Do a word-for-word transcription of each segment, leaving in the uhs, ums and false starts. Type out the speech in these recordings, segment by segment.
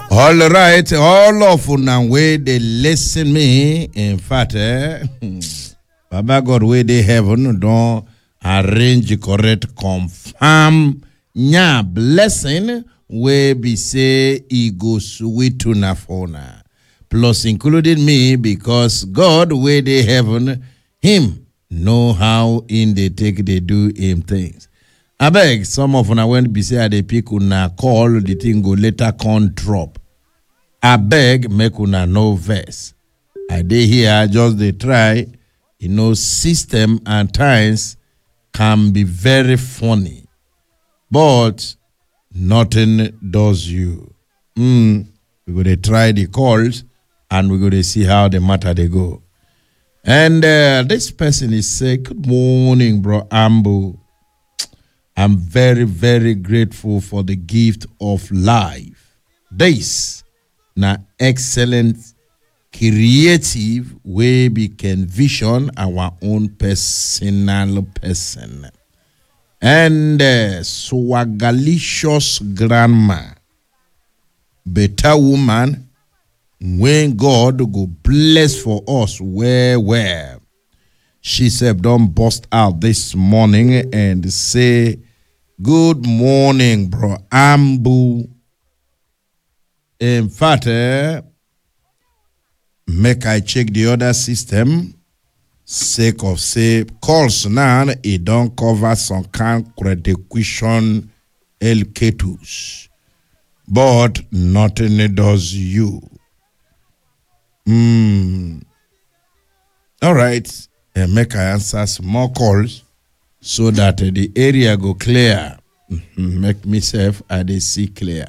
All right, all of una way they listen me. In fact, eh, Baba God way they heaven don't arrange correct confirm nya blessing where be say e go sweet to na phone. Plus including me because God way they heaven him know how in they take they do him things. I beg some of una when be say they pick una call the thing go later con drop. I beg make una no verse. I dey here just they try, you know, system and times can be very funny, but nothing does you. Mm, we go to try the calls and we go to see how the matter they go. And uh, this person is saying, good morning, bro Ambu. I'm very, very grateful for the gift of life. This na excellent, creative way we can vision our own personal person. And uh, swagalicious grandma, better woman, when God go bless for us where where. She said, don't bust out this morning and say, good morning, bro Ambu. In fact, eh, make I check the other system. Sake of say calls now, it don't cover some kind credit question L K twos. But nothing does you. Hmm. All right. And make I answer some more calls so that uh, the area go clear. Mm-hmm. Make myself I dey see clear.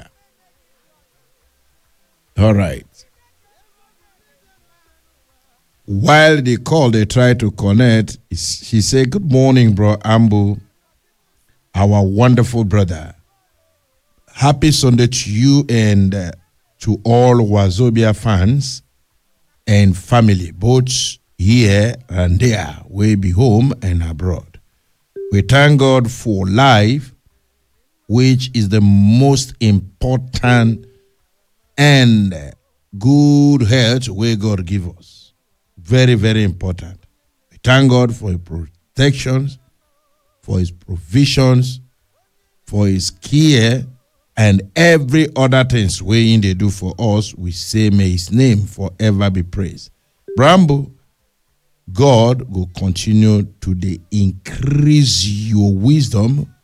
All right. While they call, they try to connect. She said, good morning, bro Ambu, our wonderful brother. Happy Sunday to you and uh, to all Wazobia fans and family, both here and there, we be home and abroad. We thank God for life, which is the most important and good health where God give us. Very, very important. We thank God for his protections, for his provisions, for his care, and every other things we in they do for us. We say may his name forever be praised. Brambo, God will continue to de increase your wisdom